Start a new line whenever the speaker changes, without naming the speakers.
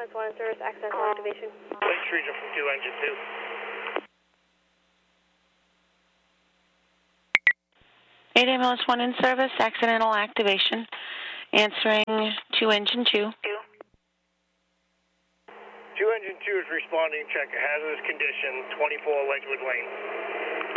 Ambulance 1 in service, accidental activation.
Lakes Region from 2, engine 2.
8 Ambulance 1 in service, accidental activation. Answering to engine 2.
2 engine 2 is responding, check a hazardous condition, 24 Ledgewood Lane.